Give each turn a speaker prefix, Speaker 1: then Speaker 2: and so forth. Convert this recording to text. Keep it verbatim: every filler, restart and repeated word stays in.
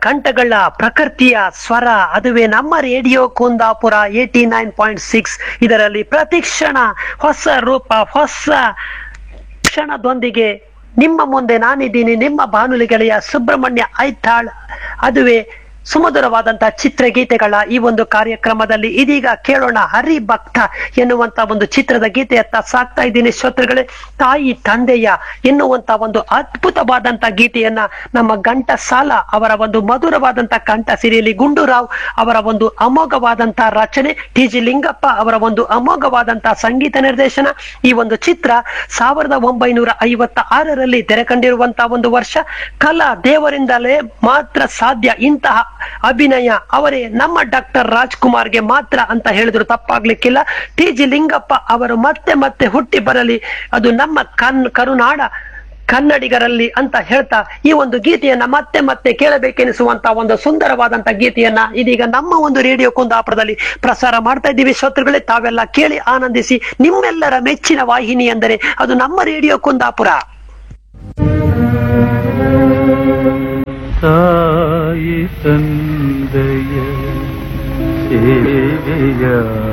Speaker 1: ಕಂಠಗಳ ಪ್ರಕೃತಿಯ ಸ್ವರ, ಅದುವೇ ನಮ್ಮ radio Kundapura eighty nine point six. ಇದರಲ್ಲಿ ಪ್ರತಿಕ್ಷಣ ಹೊಸ ರೂಪ, ಹೊಸ ಕ್ಷಣದೊಂದಿಗೆ ನಿಮ್ಮ ಮುಂದೆ ನಾನಿದ್ದೀನಿ, ನಿಮ್ಮ ಬಾನುಲಿ ಗೆಳೆಯ ಸುಬ್ರಹ್ಮಣ್ಯ ಐತಾಳ್. ಅದುವೇ ಸುಮಧುರವಾದಂತಹ ಚಿತ್ರಗೀತೆಗಳ ಈ ಒಂದು ಕಾರ್ಯಕ್ರಮದಲ್ಲಿ ಇದೀಗ ಕೇಳೋಣ ಹರಿಭಕ್ತ ಎನ್ನುವಂತ ಒಂದು ಚಿತ್ರದ ಗೀತೆಯತ್ತ ಸಾಕ್ತಾ ಇದ್ದೀನಿ ಶ್ರೋತೃಗಳೇ. ತಾಯಿ ತಂದೆಯ ಎನ್ನುವಂತ ಒಂದು ಅದ್ಭುತವಾದಂತ ಗೀತೆಯನ್ನ ನಮ್ಮ ಘಂಟಸಾಲ ಅವರ ಒಂದು ಮಧುರವಾದಂತ ಕಂಠ ಸಿರಿಯಲ್ಲಿ, ಗುಂಡೂರಾವ್ ಅವರ ಒಂದು ಅಮೋಘವಾದಂತ ರಚನೆ, ಟಿ ಜಿ ಲಿಂಗಪ್ಪ ಅವರ ಒಂದು ಅಮೋಘವಾದಂತ ಸಂಗೀತ ನಿರ್ದೇಶನ. ಈ ಒಂದು ಚಿತ್ರ ಸಾವಿರದ ಒಂಬೈನೂರ ಐವತ್ತ ಆರರಲ್ಲಿ ತೆರೆ ಕಂಡಿರುವಂತಹ ಒಂದು ವರ್ಷ. ಕಲಾ ದೇವರಿಂದಲೇ ಮಾತ್ರ ಸಾಧ್ಯ ಇಂತಹ ಅಭಿನಯ, ಅವರೇ ನಮ್ಮ ಡಾಕ್ಟರ್ ರಾಜ್ಕುಮಾರ್ಗೆ ಮಾತ್ರ ಅಂತ ಹೇಳಿದ್ರು ತಪ್ಪಾಗ್ಲಿಕ್ಕಿಲ್ಲ. ಟಿ ಜಿ ಲಿಂಗಪ್ಪ ಅವರು ಮತ್ತೆ ಮತ್ತೆ ಹುಟ್ಟಿ ಬರಲಿ, ಅದು ನಮ್ಮ ಕನ್ ಕರುನಾಡ ಕನ್ನಡಿಗರಲ್ಲಿ ಅಂತ ಹೇಳ್ತಾ ಈ ಒಂದು ಗೀತೆಯನ್ನ ಮತ್ತೆ ಮತ್ತೆ ಕೇಳಬೇಕೆನಿಸುವಂತ ಒಂದು ಸುಂದರವಾದಂತ ಗೀತೆಯನ್ನ ಇದೀಗ ನಮ್ಮ ಒಂದು ರೇಡಿಯೋ ಕುಂದಾಪುರದಲ್ಲಿ ಪ್ರಸಾರ ಮಾಡ್ತಾ ಇದ್ದೀವಿ ಶ್ರೋತೃಗಳೇ. ತಾವೆಲ್ಲ ಕೇಳಿ ಆನಂದಿಸಿ. ನಿಮ್ಮೆಲ್ಲರ ಮೆಚ್ಚಿನ ವಾಹಿನಿ ಎಂದರೆ ಅದು ನಮ್ಮ ರೇಡಿಯೋ ಕುಂದಾಪುರ.
Speaker 2: ತಾಯಿ ತಂದೆಯ ಸೇವೆಯ